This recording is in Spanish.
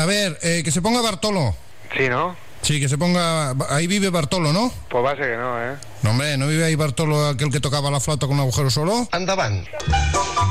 A ver, que se ponga Bartolo. Sí, ¿no? Sí, que se ponga... Ahí vive Bartolo, ¿no? Pues va a ser que no, ¿eh? No, hombre, ¿no vive ahí Bartolo, aquel que tocaba la flauta con un agujero solo? Endavant.